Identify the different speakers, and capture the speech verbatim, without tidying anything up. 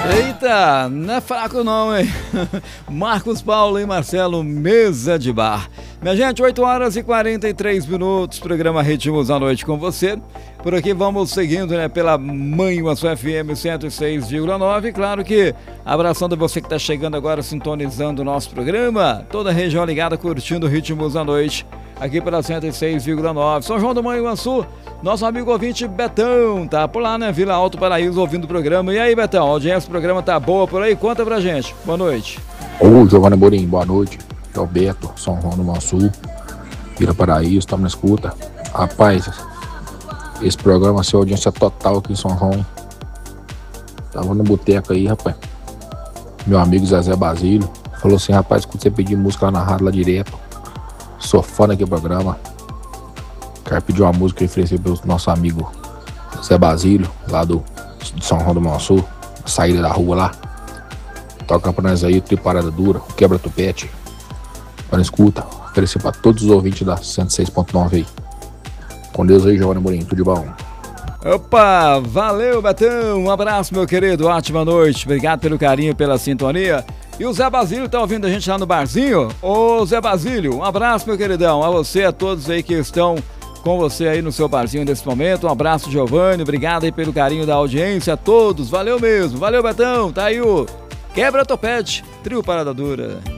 Speaker 1: Eita, não é fraco não, hein? Marcos Paulo e Marcelo, Mesa de Bar. Minha gente, oito horas e quarenta e três minutos, programa Ritmos à Noite com você. Por aqui vamos seguindo, né, pela Manhã Sua F M cento e seis vírgula nove. Claro que abraçando você que está chegando agora, sintonizando o nosso programa. Toda a região ligada, curtindo Ritmos à Noite, aqui pela cento e seis vírgula nove. São João do Manhuaçu, nosso amigo ouvinte Betão, tá por lá, né, Vila Alto Paraíso, ouvindo o programa. E aí, Betão, a audiência do programa tá boa por aí? Conta pra gente. Boa noite.
Speaker 2: Ô, Giovanni Morim, boa noite. É o Beto, São João do Manhuaçu, Vila Paraíso, estamos na escuta. Rapaz, esse programa, assim, audiência total aqui em São João. Tava no boteco aí, rapaz. Meu amigo Zezé Basílio falou assim, rapaz, quando você pedir música lá na rádio, lá direto, sou fã daquele programa. Quero pedir uma música referência pelo nosso amigo Zé Basílio, lá do de São João do Manhuaçu, saída da rua lá. Toca pra nós aí, Triparada Dura, o Quebra-Tupete. Para escuta, oferecer pra todos os ouvintes da cento e seis ponto nove aí. Com Deus aí, Giovanni Morim, tudo de bom.
Speaker 1: Opa, valeu, Betão, um abraço, meu querido, ótima noite, obrigado pelo carinho, pela sintonia. E o Zé Basílio tá ouvindo a gente lá no barzinho? Ô Zé Basílio, um abraço, meu queridão, a você, a todos aí que estão com você aí no seu barzinho nesse momento. Um abraço, Giovanni, obrigado aí pelo carinho da audiência, a todos, valeu mesmo, valeu, Betão, tá aí o Quebra-Topete, Trio Parada Dura.